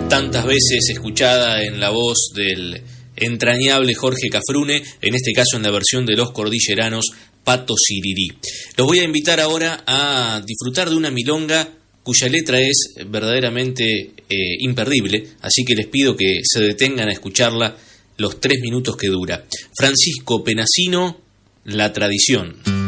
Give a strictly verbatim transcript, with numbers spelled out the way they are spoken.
tantas veces escuchada en la voz del entrañable Jorge Cafrune, en este caso en la versión de Los Cordilleranos, Pato Sirirí. Los voy a invitar ahora a disfrutar de una milonga cuya letra es verdaderamente eh, imperdible, así que les pido que se detengan a escucharla los tres minutos que dura. Francisco Penasino, La Tradición.